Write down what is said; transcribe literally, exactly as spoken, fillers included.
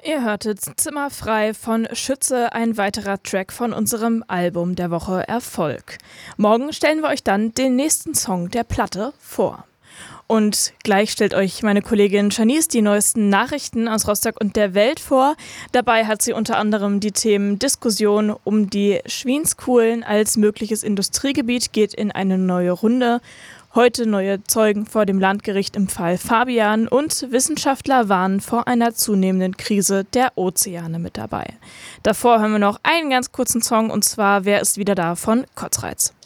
Ihr hörtet Zimmerfrei von Schütze, ein weiterer Track von unserem Album der Woche Erfolg. Morgen stellen wir euch dann den nächsten Song der Platte vor. Und gleich stellt euch meine Kollegin Janice die neuesten Nachrichten aus Rostock und der Welt vor. Dabei hat sie unter anderem die Themen Diskussion um die Schwienskuhlen als mögliches Industriegebiet geht in eine neue Runde. Heute neue Zeugen vor dem Landgericht im Fall Fabian und Wissenschaftler warnen vor einer zunehmenden Krise der Ozeane mit dabei. Davor hören wir noch einen ganz kurzen Song und zwar Wer ist wieder da von Kotzreiz.